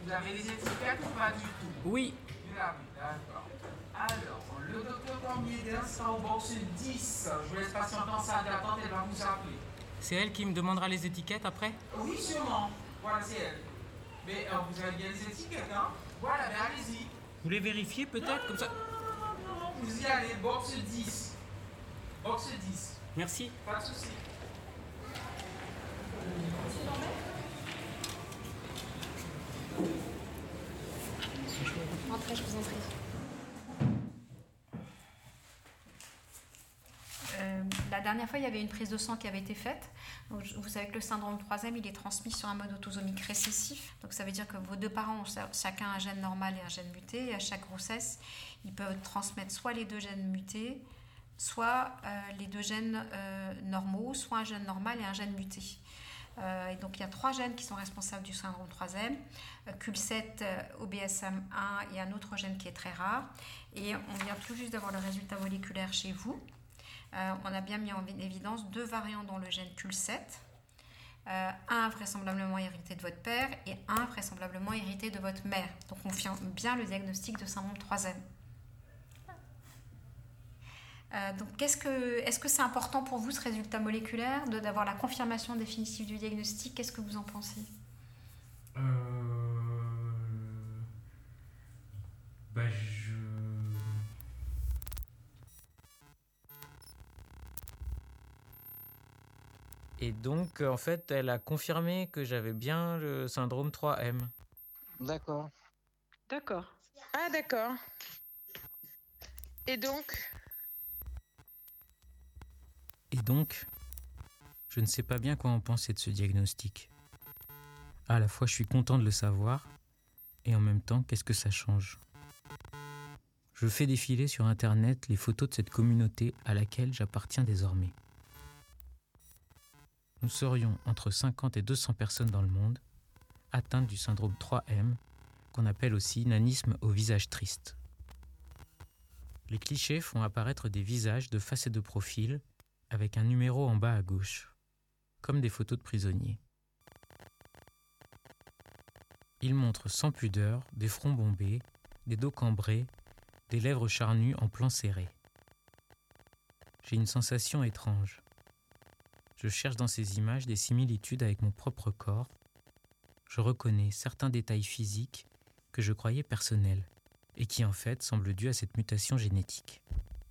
Vous avez les étiquettes ou pas du tout? Oui. Vous l'avez, d'accord. Alors, le docteur Cormier sera au box 10. Je vous laisse patienter en salle d'attente, elle va vous appeler. C'est elle qui me demandera les étiquettes après? Oui, sûrement. Voilà, c'est elle. Mais vous avez bien les étiquettes, hein? Voilà, mais allez-y. Vous les vérifiez peut-être comme ça? Non, vous y allez, box 10. Box 10. Merci. Pas de souci. Entrez, je vous en prie. La dernière fois, il y avait une prise de sang qui avait été faite. Donc, vous savez que le syndrome 3M, il est transmis sur un mode autosomique récessif. Donc, ça veut dire que vos deux parents ont chacun un gène normal et un gène muté. Et à chaque grossesse, ils peuvent transmettre soit les deux gènes mutés, soit les deux gènes normaux, soit un gène normal et un gène muté. Et donc, il y a 3 gènes qui sont responsables du syndrome 3M, CUL7, OBSM1 et un autre gène qui est très rare. Et on vient tout juste d'avoir le résultat moléculaire chez vous. On a bien mis en évidence 2 variants dans le gène CUL7, un vraisemblablement hérité de votre père et un vraisemblablement hérité de votre mère. Donc, on confirme bien le diagnostic de syndrome 3M. Donc, est-ce que c'est important pour vous ce résultat moléculaire, d'avoir la confirmation définitive du diagnostic? Qu'est-ce que vous en pensez? Et donc, en fait, elle a confirmé que j'avais bien le syndrome 3M. D'accord. D'accord. Ah, d'accord. Et donc, je ne sais pas bien quoi en penser de ce diagnostic. À la fois, je suis content de le savoir, et en même temps, qu'est-ce que ça change? Je fais défiler sur Internet les photos de cette communauté à laquelle j'appartiens désormais. Nous serions entre 50 et 200 personnes dans le monde, atteintes du syndrome 3M, qu'on appelle aussi nanisme au visage triste. Les clichés font apparaître des visages de face et de profil, avec un numéro en bas à gauche, comme des photos de prisonniers. Ils montrent sans pudeur des fronts bombés, des dos cambrés, des lèvres charnues en plan serré. J'ai une sensation étrange. Je cherche dans ces images des similitudes avec mon propre corps. Je reconnais certains détails physiques que je croyais personnels et qui en fait semblent dus à cette mutation génétique.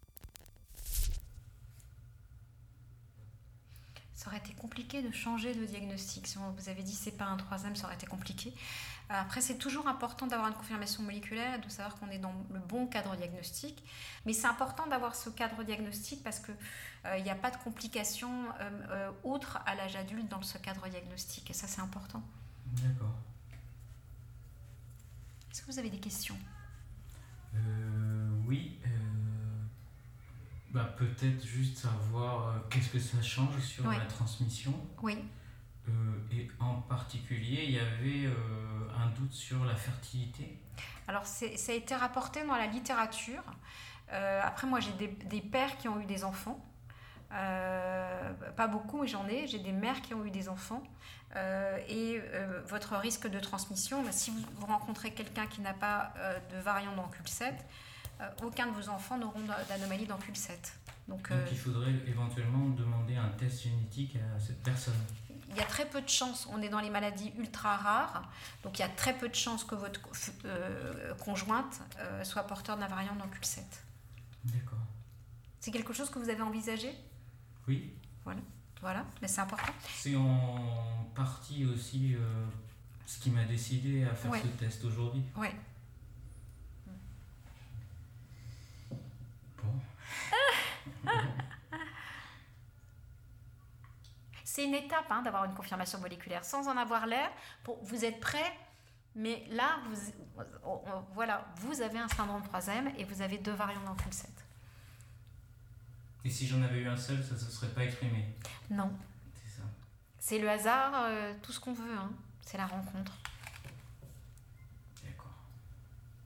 Ça aurait été compliqué de changer de diagnostic. Si on vous avait dit c'est pas un 3M, ça aurait été compliqué. Après, c'est toujours important d'avoir une confirmation moléculaire et de savoir qu'on est dans le bon cadre diagnostique. Mais c'est important d'avoir ce cadre diagnostic parce que il n'y a pas de complications autres à l'âge adulte dans ce cadre diagnostic. Et ça, c'est important. D'accord. Est-ce que vous avez des questions? Oui. Peut-être juste savoir qu'est-ce que ça change sur la transmission. Oui. Et en particulier, il y avait un doute sur la fertilité. Alors, ça a été rapporté dans la littérature. Après, moi, j'ai des pères qui ont eu des enfants. Pas beaucoup, mais j'en ai. J'ai des mères qui ont eu des enfants. Votre risque de transmission, si vous rencontrez quelqu'un qui n'a pas de variant dans CUL7, aucun de vos enfants n'auront d'anomalie dans CUL7. Donc il faudrait éventuellement demander un test génétique à cette personne. Il y a très peu de chances, on est dans les maladies ultra rares, donc il y a très peu de chances que votre conjointe soit porteur d'un variant dans CUL7. D'accord. C'est quelque chose que vous avez envisagé? Oui. Voilà, mais c'est important. C'est en partie aussi ce qui m'a décidé à faire ce test aujourd'hui. Oui. Bon. C'est une étape d'avoir une confirmation moléculaire. Sans en avoir l'air, vous êtes prêt, mais là, vous avez un syndrome 3M et vous avez 2 variants dans CUL7. Et si j'en avais eu un seul, ça ne se serait pas exprimé? Non. C'est ça. C'est le hasard, tout ce qu'on veut. C'est la rencontre.